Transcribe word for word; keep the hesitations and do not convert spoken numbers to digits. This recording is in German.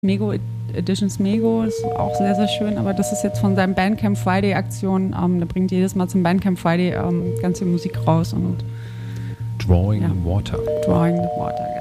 Mego Editions Mego ist auch sehr, sehr schön, aber das ist jetzt von seinem Bandcamp Friday Aktion. Ähm, der bringt jedes Mal zum Bandcamp Friday ähm, ganz viel Musik raus und Drawing ja. the Water. Drawing the Water, ja.